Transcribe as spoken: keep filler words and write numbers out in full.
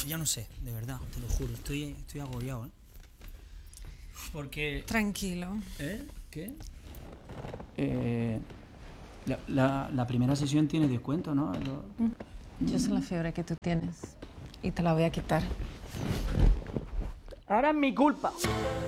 ya no sé, de verdad, te lo juro, estoy, estoy agobiado, ¿eh? Porque... Tranquilo. ¿Eh? ¿Qué? Eh, la, la, la primera sesión tiene descuento, ¿no? Lo... Yo sé la fiebre que tú tienes y te la voy a quitar. Ahora es mi culpa.